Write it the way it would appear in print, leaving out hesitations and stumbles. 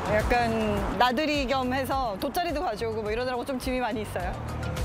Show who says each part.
Speaker 1: 약간 나들이 겸 해서 돗자리도 가져오고 뭐 이러느라고 좀 짐이 많이 있어요.